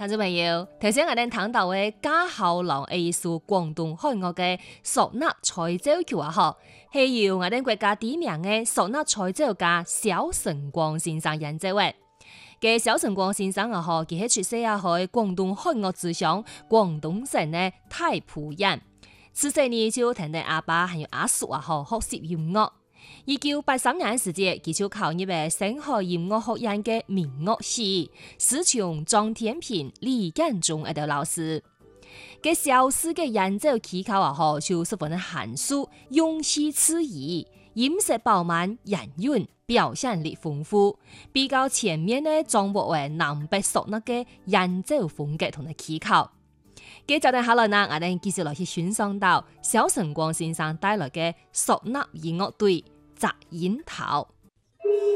聽眾朋友，頭先我哋聽到嘅家校郎藝術廣東漢樂嘅嗩吶彩奏曲啊，係由我哋國家知名嘅嗩吶彩奏家蕭晨光先生演奏嘅。嘅蕭晨光先生啊，佢係出世啊，喺廣東漢樂之鄉廣東省嘅大埔人。自細呢就聽聽阿爸還有阿叔啊，學習音樂。1983年時節，佢就考入嘅星海音樂學院嘅民樂系，師從張天平、李建中一啲老師。嘅蕭氏嘅演奏技巧啊，就十分的嫻熟，用氣遲疑，音色飽滿，言韻表現力豐富，比較全面呢掌握為南北嗩吶嘅演奏風格同埋技巧。嘅就等下來呢，我哋繼續來去欣賞到蕭晨光先生帶來嘅嗩吶音樂隊《摘櫻桃》。